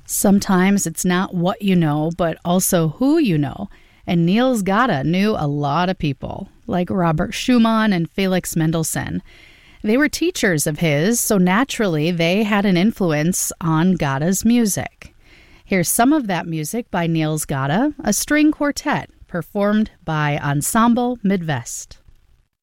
Sometimes it's not what you know, but also who you know. And Niels Gade knew a lot of people, like Robert Schumann and Felix Mendelssohn. They were teachers of his, so naturally they had an influence on Gade's music. Here's some of that music by Niels Gade, a string quartet, performed by Ensemble Midwest.